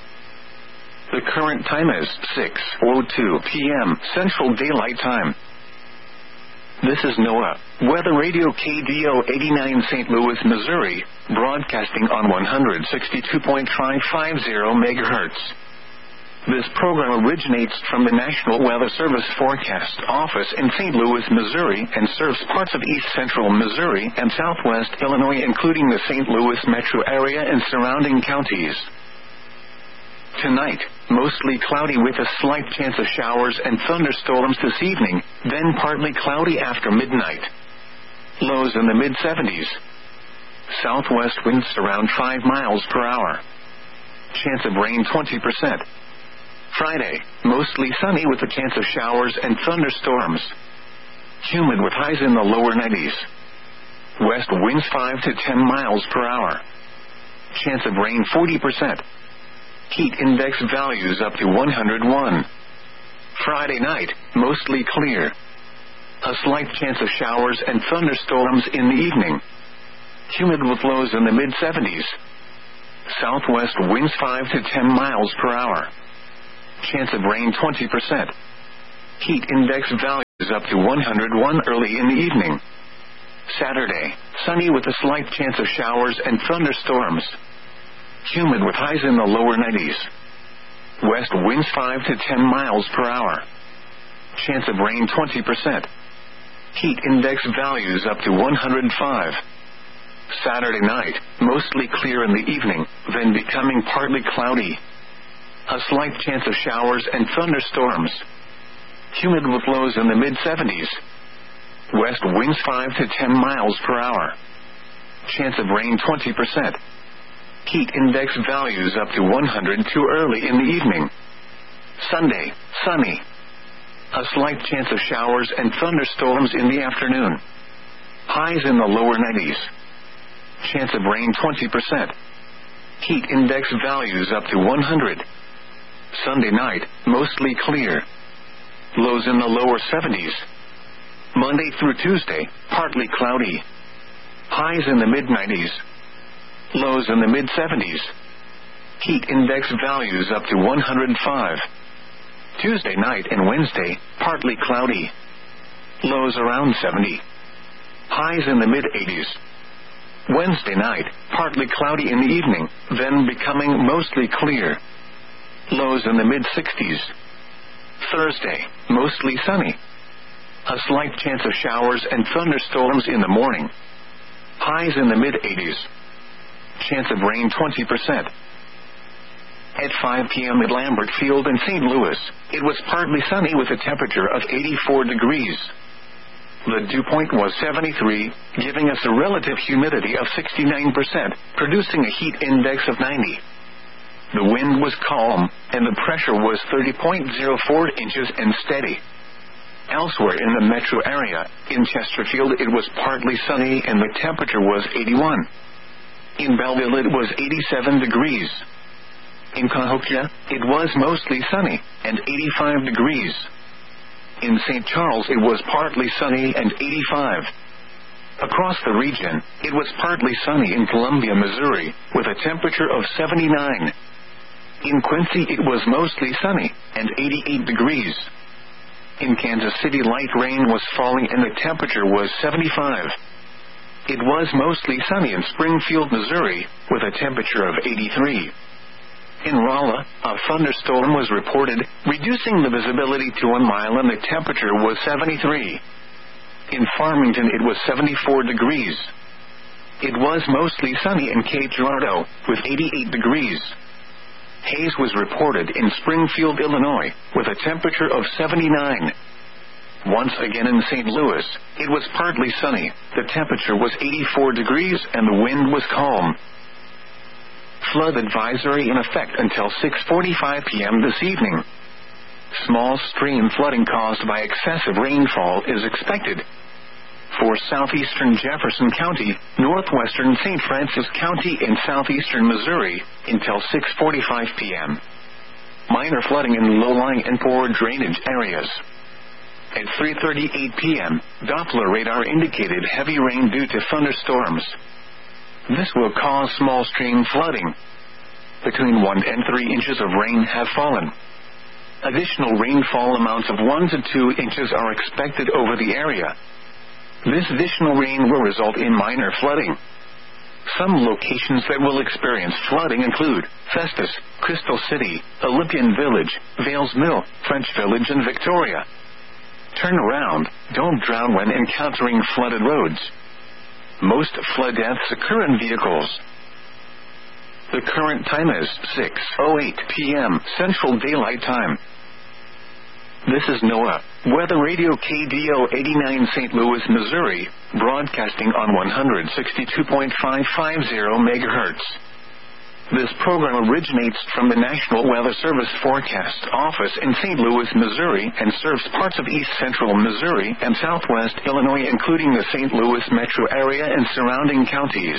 The current time is 6:02 p.m. Central Daylight Time. This is NOAA, Weather Radio KDO 89 St. Louis, Missouri, broadcasting on 162.550 MHz. This program originates from the National Weather Service Forecast Office in St. Louis, Missouri, and serves parts of east central Missouri and southwest Illinois, including the St. Louis metro area and surrounding counties. Tonight, mostly cloudy with a slight chance of showers and thunderstorms this evening, then partly cloudy after midnight. Lows in the mid-70s. Southwest winds around 5 miles per hour. Chance of rain 20%. Friday, mostly sunny with a chance of showers and thunderstorms. Humid with highs in the lower 90s. West winds 5 to 10 miles per hour. Chance of rain 40%. Heat index values up to 101. Friday night, mostly clear. A slight chance of showers and thunderstorms in the evening. Humid with lows in the mid-70s. Southwest winds 5 to 10 miles per hour. Chance of rain 20%. Heat index value is up to 101 early in the evening. Saturday, sunny with a slight chance of showers and thunderstorms. Humid with highs in the lower 90s. West winds 5 to 10 miles per hour. Chance of rain 20%. Heat index values up to 105. Saturday night, mostly clear in the evening, then becoming partly cloudy. A slight chance of showers and thunderstorms. Humid with lows in the mid-70s. West winds 5 to 10 miles per hour. Chance of rain 20%. Heat index values up to 102 early in the evening. Sunday, sunny. A slight chance of showers and thunderstorms in the afternoon. Highs in the lower 90s. Chance of rain 20%. Heat index values up to 100. Sunday night, mostly clear. Lows in the lower 70s. Monday through Tuesday, partly cloudy. Highs in the mid-90s. Lows in the mid-70s. Heat index values up to 105. Tuesday night and Wednesday, partly cloudy. Lows around 70. Highs in the mid-80s. Wednesday night, partly cloudy in the evening, then becoming mostly clear. Lows in the mid-60s. Thursday, mostly sunny. A slight chance of showers and thunderstorms in the morning. Highs in the mid-80s. Chance of rain 20%. At 5 p.m. at Lambert Field in St. Louis, it was partly sunny with a temperature of 84 degrees. The dew point was 73, giving us a relative humidity of 69%, producing a heat index of 90. The wind was calm, and the pressure was 30.04 inches and steady. Elsewhere in the metro area, in Chesterfield it was partly sunny and the temperature was 81. In Belleville it was 87 degrees. In Cahokia, it was mostly sunny and 85 degrees. In St. Charles it was partly sunny and 85. Across the region, it was partly sunny in Columbia, Missouri, with a temperature of 79. In Quincy it was mostly sunny and 88 degrees. In Kansas City light rain was falling and the temperature was 75. It was mostly sunny in Springfield, Missouri, with a temperature of 83. In Rolla, a thunderstorm was reported, reducing the visibility to 1 mile and the temperature was 73. In Farmington it was 74 degrees. It was mostly sunny in Cape Girardeau, with 88 degrees. Haze was reported in Springfield, Illinois, with a temperature of 79. Once again in St. Louis, it was partly sunny, the temperature was 84 degrees and the wind was calm. Flood advisory in effect until 6:45 p.m. this evening. Small stream flooding caused by excessive rainfall is expected. For southeastern Jefferson County, northwestern St. Francis County, and southeastern Missouri, until 6:45 p.m. Minor flooding in low-lying and poor drainage areas. At 3:38 p.m., Doppler radar indicated heavy rain due to thunderstorms. This will cause small stream flooding. Between 1 and 3 inches of rain have fallen. Additional rainfall amounts of 1 to 2 inches are expected over the area. This additional rain will result in minor flooding. Some locations that will experience flooding include Festus, Crystal City, Olympian Village, Vales Mill, French Village, and Victoria. Turn around, don't drown when encountering flooded roads. Most flood deaths occur in vehicles. The current time is 6:08 p.m. Central Daylight Time. This is NOAA, Weather Radio KDO 89 St. Louis, Missouri, broadcasting on 162.550 MHz. This program originates from the National Weather Service Forecast Office in St. Louis, Missouri, and serves parts of east central Missouri and southwest Illinois, including the St. Louis metro area and surrounding counties.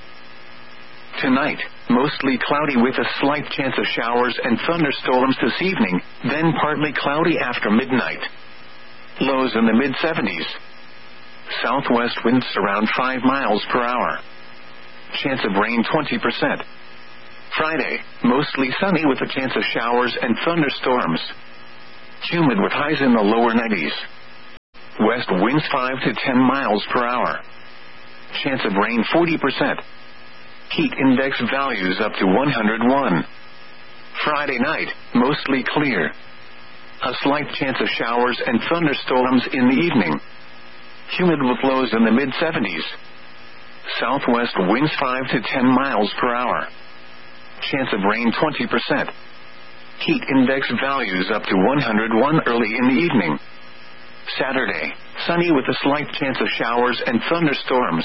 Tonight, mostly cloudy with a slight chance of showers and thunderstorms this evening, then partly cloudy after midnight. Lows in the mid-70s. Southwest winds around 5 miles per hour. Chance of rain 20%. Friday, mostly sunny with a chance of showers and thunderstorms. Humid with highs in the lower 90s. West winds 5 to 10 miles per hour. Chance of rain 40%. Heat index values up to 101. Friday night, mostly clear. A slight chance of showers and thunderstorms in the evening. Humid with lows in the mid-70s. Southwest winds 5 to 10 miles per hour. Chance of rain 20%. Heat index values up to 101 early in the evening. Saturday, sunny with a slight chance of showers and thunderstorms.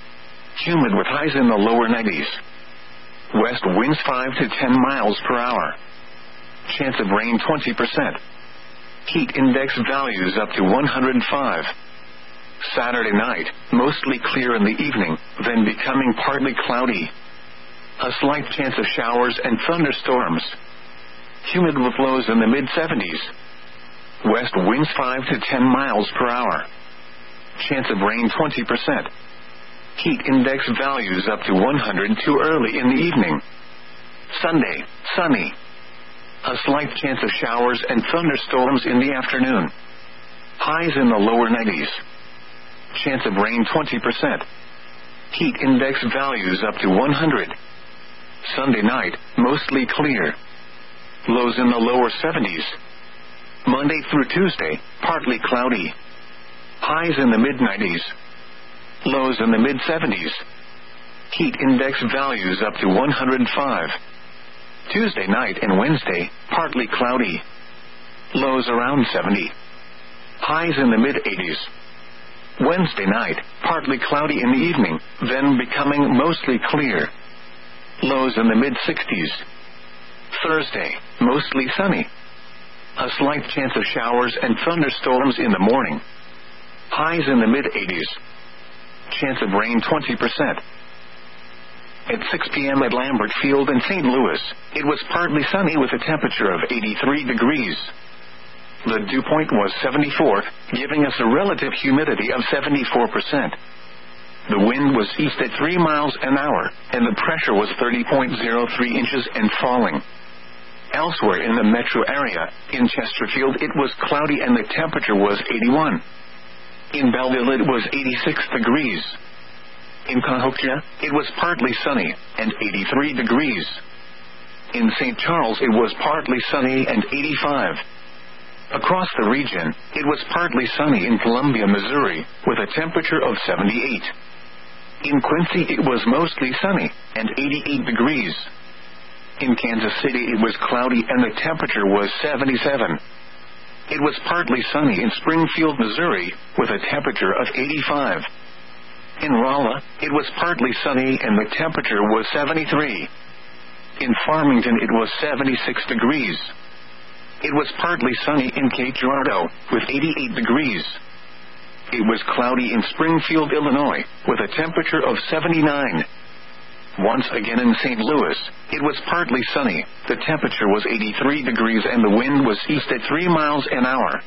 Humid with highs in the lower 90s. West winds 5 to 10 miles per hour. Chance of rain 20%. Heat index values up to 105. Saturday night, mostly clear in the evening, then becoming partly cloudy. A slight chance of showers and thunderstorms. Humid with lows in the mid-70s. West winds 5 to 10 miles per hour. Chance of rain 20%. Heat index values up to 102 early in the evening. Sunday, sunny. A slight chance of showers and thunderstorms in the afternoon. Highs in the lower 90s. Chance of rain 20%. Heat index values up to 100. Sunday night, mostly clear. Lows in the lower 70s. Monday through Tuesday, partly cloudy. Highs in the mid-90s. Lows in the mid-70s. Heat index values up to 105. Tuesday night and Wednesday, partly cloudy. Lows around 70. Highs in the mid-80s. Wednesday night, partly cloudy in the evening, then becoming mostly clear. Lows in the mid-60s. Thursday, mostly sunny. A slight chance of showers and thunderstorms in the morning. Highs in the mid-80s. Chance of rain 20%. At 6 p.m. at Lambert Field in St. Louis, it was partly sunny with a temperature of 83 degrees. The dew point was 74, giving us a relative humidity of 74%. The wind was east at 3 miles an hour, and the pressure was 30.03 inches and falling. Elsewhere in the metro area, in Chesterfield it was cloudy and the temperature was 81. In Belleville it was 86 degrees. In Cahokia, it was partly sunny and 83 degrees. In St. Charles it was partly sunny and 85. Across the region, it was partly sunny in Columbia, Missouri, with a temperature of 78. In Quincy it was mostly sunny and 88 degrees. In Kansas City it was cloudy and the temperature was 77. It was partly sunny in Springfield, Missouri, with a temperature of 85. In Rolla, it was partly sunny and the temperature was 73. In Farmington it was 76 degrees. It was partly sunny in Cape Girardeau, with 88 degrees. It was cloudy in Springfield, Illinois, with a temperature of 79. Once again in St. Louis, it was partly sunny, the temperature was 83 degrees and the wind was east at 3 miles an hour.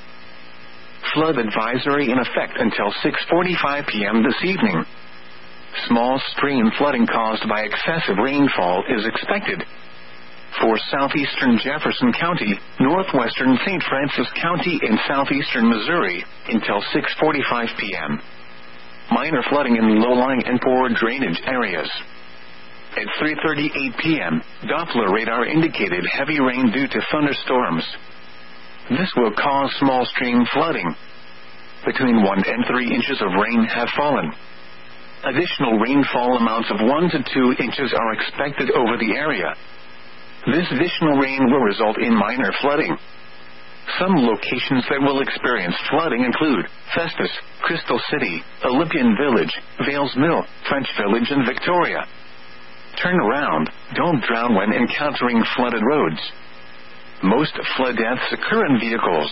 Flood advisory in effect until 6:45 p.m. this evening. Small stream flooding caused by excessive rainfall is expected for southeastern Jefferson County, northwestern St. Francis County, and southeastern Missouri until 6:45 p.m. Minor flooding in low-lying and poor drainage areas. At 3:38 p.m., Doppler radar indicated heavy rain due to thunderstorms. This will cause small stream flooding. Between 1 and 3 inches of rain have fallen. Additional rainfall amounts of 1 to 2 inches are expected over the area. This additional rain will result in minor flooding. Some locations that will experience flooding include Festus, Crystal City, Olympian Village, Vales Mill, French Village, and Victoria. Turn around, don't drown when encountering flooded roads. Most flood deaths occur in vehicles.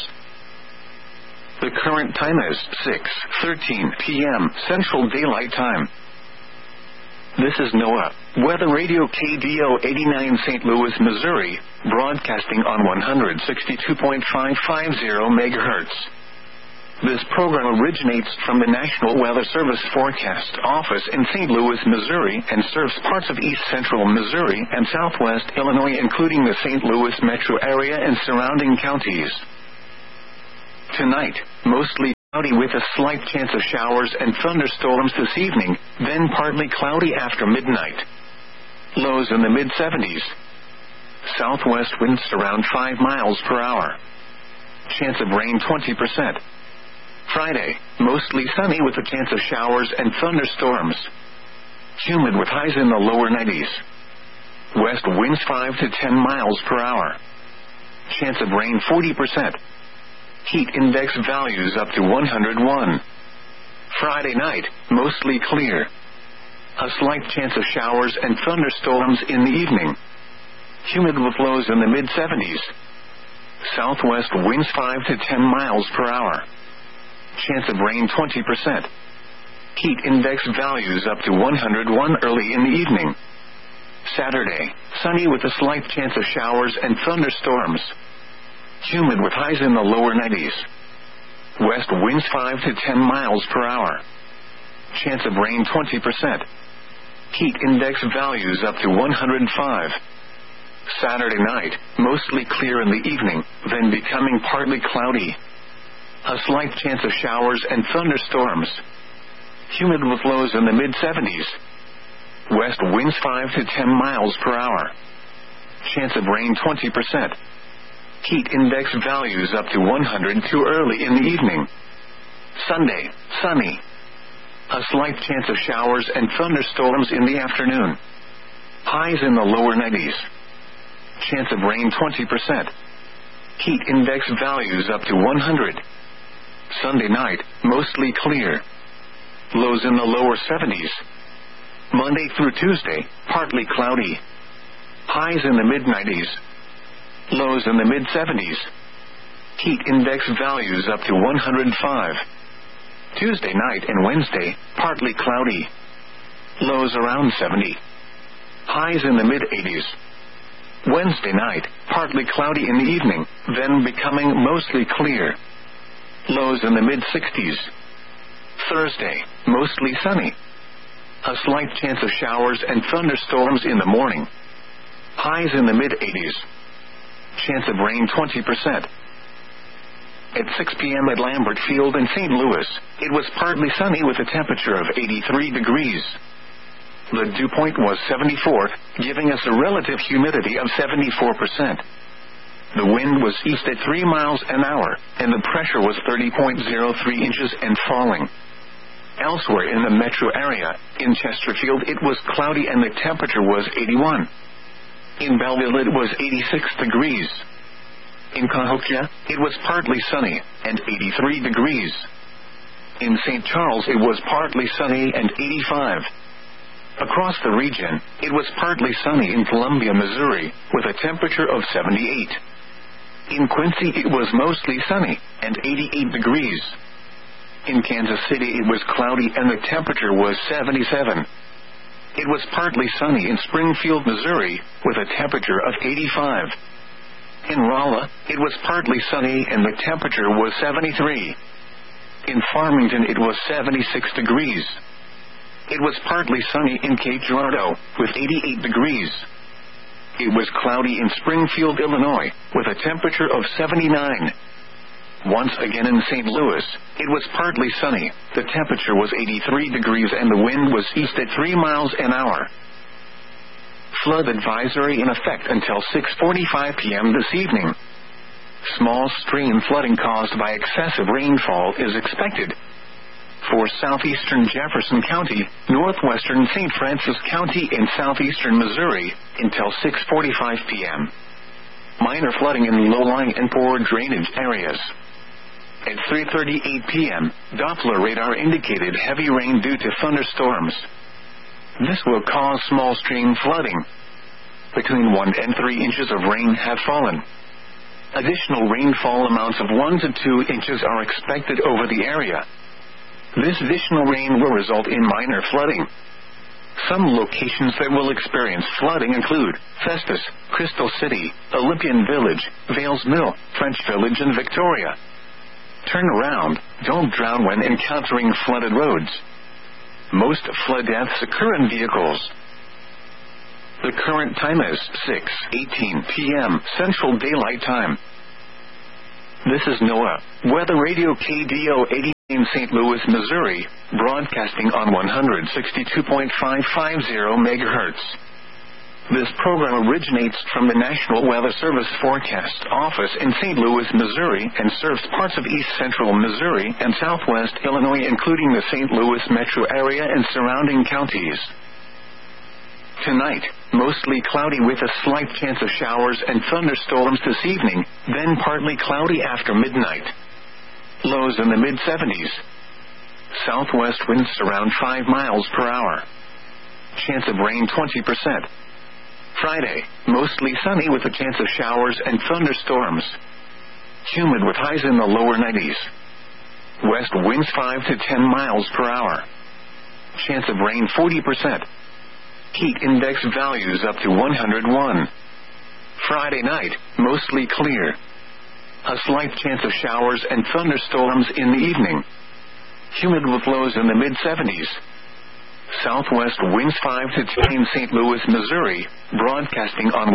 The current time is 6:13 p.m. Central Daylight Time. This is NOAA, Weather Radio KDO 89 St. Louis, Missouri, broadcasting on 162.550 MHz. This program originates from the National Weather Service Forecast Office in St. Louis, Missouri, and serves parts of east central Missouri and southwest Illinois, including the St. Louis metro area and surrounding counties. Tonight, mostly cloudy with a slight chance of showers and thunderstorms this evening, then partly cloudy after midnight. Lows in the mid-70s. Southwest winds around 5 miles per hour. Chance of rain 20%. Friday, mostly sunny with a chance of showers and thunderstorms. Humid with highs in the lower 90s. West winds 5 to 10 miles per hour. Chance of rain 40%. Heat index values up to 101. Friday night, mostly clear. A slight chance of showers and thunderstorms in the evening. Humid with lows in the mid-70s. Southwest winds 5 to 10 miles per hour. Chance of rain 20%. Heat index values up to 101 early in the evening. Saturday, sunny with a slight chance of showers and thunderstorms. Humid with highs in the lower 90s. West winds 5 to 10 miles per hour. Chance of rain 20%. Heat index values up to 105. Saturday night, mostly clear in the evening, then becoming partly cloudy. A slight chance of showers and thunderstorms. Humid with lows in the mid-70s. West winds 5 to 10 miles per hour. Chance of rain 20%. Heat index values up to 102 early in the evening. Sunday, sunny. A slight chance of showers and thunderstorms in the afternoon. Highs in the lower 90s. Chance of rain 20%. Heat index values up to 100. Sunday night, mostly clear. Lows in the lower 70s. Monday through Tuesday, partly cloudy. Highs in the mid-90s. Lows in the mid-70s. Heat index values up to 105. Tuesday night and Wednesday, partly cloudy. Lows around 70. Highs in the mid-80s. Wednesday night, partly cloudy in the evening, then becoming mostly clear. Lows in the mid-60s. Thursday, mostly sunny. A slight chance of showers and thunderstorms in the morning. Highs in the mid-80s. Chance of rain 20%. At 6 p.m. at Lambert Field in St. Louis, it was partly sunny with a temperature of 83 degrees. The dew point was 74, giving us a relative humidity of 74%. The wind was east at 3 miles an hour, and the pressure was 30.03 inches and falling. Elsewhere in the metro area, in Chesterfield it was cloudy and the temperature was 81. In Belleville it was 86 degrees. In Cahokia, it was partly sunny, and 83 degrees. In St. Charles it was partly sunny and 85. Across the region, it was partly sunny in Columbia, Missouri, with a temperature of 78. In Quincy it was mostly sunny, and 88 degrees. In Kansas City it was cloudy and the temperature was 77. It was partly sunny in Springfield, Missouri, with a temperature of 85. In Rolla, it was partly sunny and the temperature was 73. In Farmington it was 76 degrees. It was partly sunny in Cape Girardeau, with 88 degrees. It was cloudy in Springfield, Illinois, with a temperature of 79. Once again in St. Louis, it was partly sunny, the temperature was 83 degrees and the wind was east at 3 miles an hour. Flood advisory in effect until 6:45 p.m. this evening. Small stream flooding caused by excessive rainfall is expected for southeastern Jefferson County, northwestern St. Francis County, and southeastern Missouri until 6:45 p.m. Minor flooding in low-lying and poor drainage areas. At 3:38 p.m., Doppler radar indicated heavy rain due to thunderstorms. This will cause small stream flooding. Between 1 and 3 inches of rain have fallen. Additional rainfall amounts of 1 to 2 inches are expected over the area. This additional rain will result in minor flooding. Some locations that will experience flooding include Festus, Crystal City, Olympian Village, Vales Mill, French Village, and Victoria. Turn around, don't drown when encountering flooded roads. Most flood deaths occur in vehicles. The current time is 6:18 p.m. Central Daylight Time. This is NOAA Weather Radio KDO 80. in St. Louis, Missouri, broadcasting on 162.550 MHz. This program originates from the National Weather Service Forecast Office in St. Louis, Missouri, and serves parts of east central Missouri and southwest Illinois, including the St. Louis metro area and surrounding counties. Tonight, mostly cloudy with a slight chance of showers and thunderstorms this evening, then partly cloudy after midnight. Lows in the mid-70s. Southwest winds around 5 miles per hour. Chance of rain 20%. Friday, mostly sunny with a chance of showers and thunderstorms. Humid with highs in the lower 90s. West winds 5 to 10 miles per hour. Chance of rain 40%. Heat index values up to 101. Friday night, mostly clear. A slight chance of showers and thunderstorms in the evening. Humid with lows in the mid-70s. Southwest winds 5 to 10 in St. Louis, Missouri, broadcasting on